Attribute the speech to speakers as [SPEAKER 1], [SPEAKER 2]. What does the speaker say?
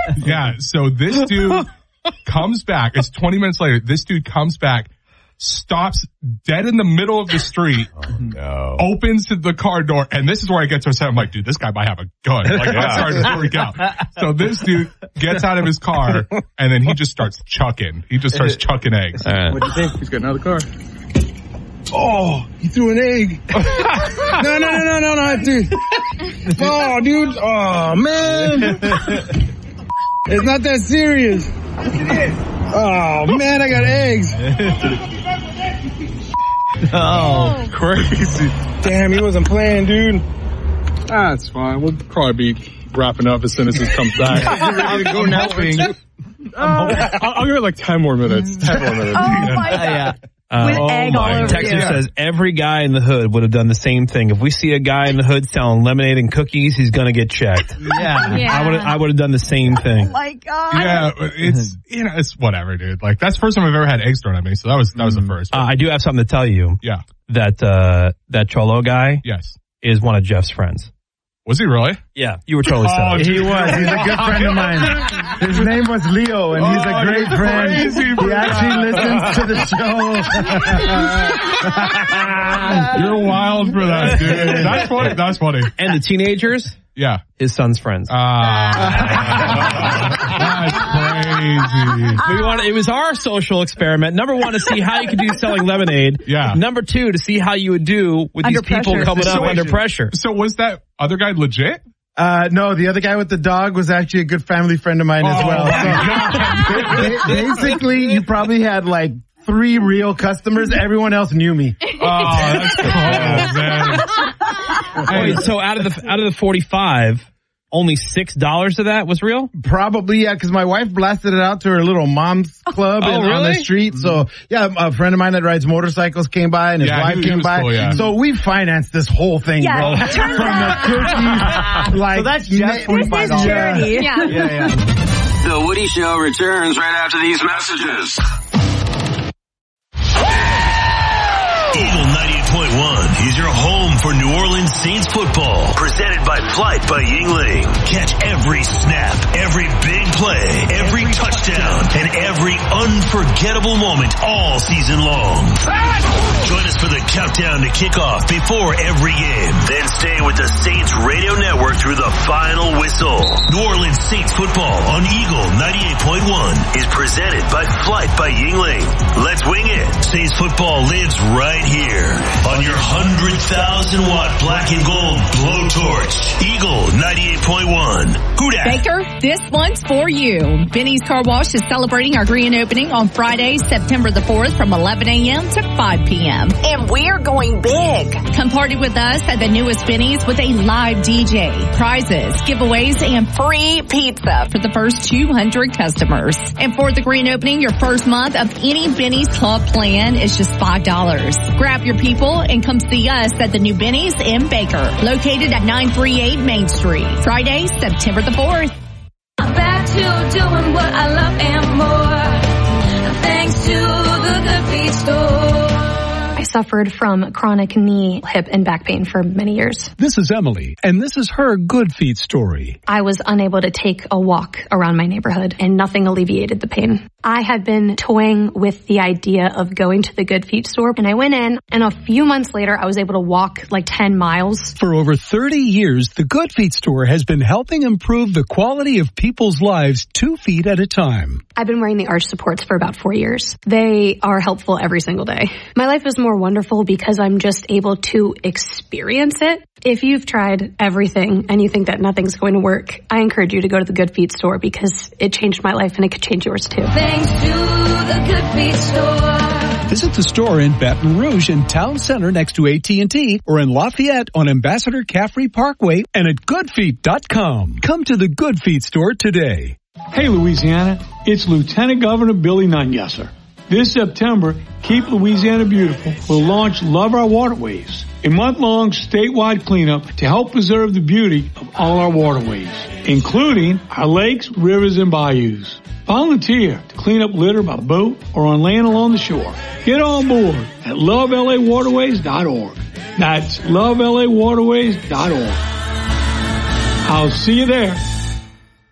[SPEAKER 1] Yeah, so this dude comes back. It's 20 minutes later. This dude comes back, stops dead in the middle of the street, opens the car door, and this is where I get so upset. I'm like, dude, this guy might have a gun. Like, I started to freak out. So this dude gets out of his car, and then he just starts chucking. He just starts chucking eggs.
[SPEAKER 2] What do you think? He's got another car.
[SPEAKER 3] Oh, he threw an egg. No, dude. Oh, dude. Oh, man. It's not that serious. Oh, man, I got eggs.
[SPEAKER 1] Oh, crazy.
[SPEAKER 3] Damn, he wasn't playing, dude.
[SPEAKER 2] That's fine. We'll probably be wrapping up as soon as he comes back.
[SPEAKER 3] I'll go napping.
[SPEAKER 2] I'll give it like 10 more minutes. 10 more minutes.
[SPEAKER 4] Oh, my God. With egg all over
[SPEAKER 5] Texas
[SPEAKER 4] you.
[SPEAKER 5] says every guy in the hood would have done the same thing. If we see a guy in the hood selling lemonade and cookies, he's gonna get checked. I would have done the same thing.
[SPEAKER 4] Oh my God.
[SPEAKER 1] Yeah, it's it's whatever, dude. Like that's the first time I've ever had eggs thrown at me, so that was the first.
[SPEAKER 5] I do have something to tell you.
[SPEAKER 1] Yeah.
[SPEAKER 5] That Cholo guy.
[SPEAKER 1] Yes.
[SPEAKER 5] Is one of Jeff's friends.
[SPEAKER 1] Was he really?
[SPEAKER 5] Yeah, you were totally set.
[SPEAKER 6] He was. He's a good friend of mine. His name was Leo, and he's a great friend. He actually listens to the show.
[SPEAKER 1] You're wild for that, dude. That's funny. That's funny.
[SPEAKER 5] And the teenagers?
[SPEAKER 1] Yeah.
[SPEAKER 5] His son's friends.
[SPEAKER 1] That's crazy.
[SPEAKER 5] It was our social experiment. Number one, to see how you could do selling lemonade.
[SPEAKER 1] Yeah.
[SPEAKER 5] Number two, to see how you would do with
[SPEAKER 4] Under
[SPEAKER 5] these people
[SPEAKER 4] pressure.
[SPEAKER 5] coming up under pressure.
[SPEAKER 1] So was that other guy legit?
[SPEAKER 6] No, the other guy with the dog was actually a good family friend of mine as well. So, basically, you probably had like 3 real customers. Everyone else knew me.
[SPEAKER 1] Oh, that's cool, man.
[SPEAKER 5] Wait, so out of the 45, only $6 of that was real?
[SPEAKER 6] Probably, yeah, because my wife blasted it out to her little mom's club on the street. So, yeah, a friend of mine that rides motorcycles came by and his wife came by.
[SPEAKER 1] Cool, yeah.
[SPEAKER 6] So we financed this whole thing, bro. From the cookies, like,
[SPEAKER 7] so that's just $45.
[SPEAKER 4] This is charity.
[SPEAKER 7] Yeah.
[SPEAKER 8] The Woody Show returns right after these messages.
[SPEAKER 9] Eagle 98.1 is your home for New Orleans Saints football. Presented by Flight by Yingling. Catch every snap, every big play, every touchdown, and every unforgettable moment all season long. Join us for the countdown to kickoff before every game. Then stay with the Saints Radio Network through the final whistle. New Orleans Saints football on Eagle 98.1 is presented by Flight by Yingling. Let's wing it. Saints football lives right here on your 100,000 watt black and gold blowtorch. Eagle 98.1. Who dat?
[SPEAKER 4] Baker, this one's for you. Benny's Car Wash is celebrating our grand opening on Friday, September the 4th from 11 a.m. to 5 p.m. And we're going big. Come party with us at the newest Benny's with a live DJ, prizes, giveaways, and free pizza for the first 200 customers. And for the grand opening, your first month of any Benny's Club plan is just $5. Grab your people and come see us at the new Benny's in Baker, located at 938 Main Street. Friday, September the 4th.
[SPEAKER 10] I'm back to doing what I love and more, thanks to the Good Feet store.
[SPEAKER 11] I suffered from chronic knee, hip, and back pain for many years.
[SPEAKER 12] This is Emily, and this is her Good Feet story.
[SPEAKER 11] I was unable to take a walk around my neighborhood, and nothing alleviated the pain. I had been toying with the idea of going to the Good Feet store, and I went in, and a few months later, I was able to walk like 10 miles.
[SPEAKER 12] For over 30 years, the Good Feet store has been helping improve the quality of people's lives 2 feet at a time.
[SPEAKER 11] I've been wearing the arch supports for about 4 years. They are helpful every single day. My life is more wonderful because I'm just able to experience it. If you've tried everything and you think that nothing's going to work, I encourage you to go to the Good Feet store because it changed my life and it could change yours too.
[SPEAKER 10] Thanks to the Good Feet store.
[SPEAKER 12] Visit the store in Baton Rouge in Town Center next to AT&T or in Lafayette on Ambassador Caffrey Parkway and at goodfeet.com. Come to the Good Feet store today.
[SPEAKER 13] Hey Louisiana, it's Lieutenant Governor Billy Nungesser. This September, Keep Louisiana Beautiful will launch Love Our Waterways, a month-long statewide cleanup to help preserve the beauty of all our waterways, including our lakes, rivers, and bayous. Volunteer to clean up litter by boat or on land along the shore. Get on board at lovelawaterways.org. That's lovelawaterways.org. I'll see you there.